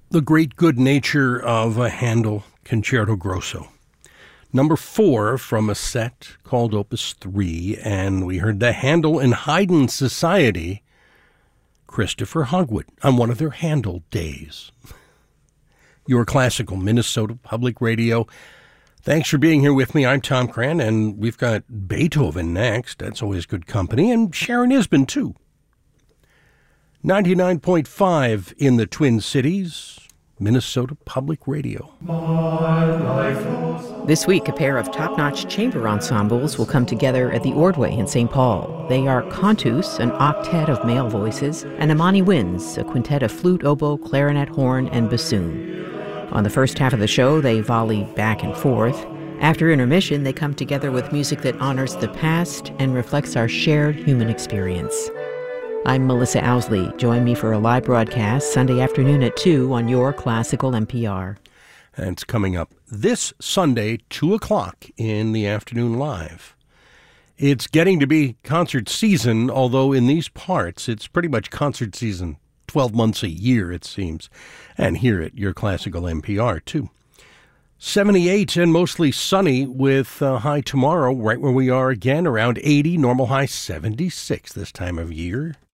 The Great Good Nature of a Handel Concerto Grosso. Number 4 from a set called Opus 3, and we heard the Handel and Haydn Society, Christopher Hogwood, on one of their Handel days. Your classical Minnesota Public Radio. Thanks for being here with me. I'm Tom Cran, and we've got Beethoven next. That's always good company, and Sharon Isbin, too. 99.5 in the Twin Cities, Minnesota Public Radio. This week, a pair of top-notch chamber ensembles will come together at the Ordway in St. Paul. They are Contus, an octet of male voices, and Amani Winds, a quintet of flute, oboe, clarinet, horn, and bassoon. On the first half of the show, they volley back and forth. After intermission, they come together with music that honors the past and reflects our shared human experience. I'm Melissa Owsley. Join me for a live broadcast Sunday afternoon at 2 on your classical NPR. And it's coming up this Sunday, 2 o'clock in the afternoon live. It's getting to be concert season, although in these parts, it's pretty much concert season 12 months a year, it seems. And here at your classical NPR, too. 78 and mostly sunny with high tomorrow, right where we are again, around 80, normal high 76 this time of year.